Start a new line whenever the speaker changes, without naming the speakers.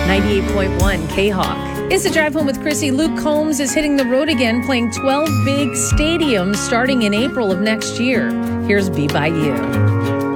98.1 K-Hawk. It's a drive home with Chrissy. Luke Combs is hitting the road again, playing 12 big stadiums starting in April of next year. Here's Be By You.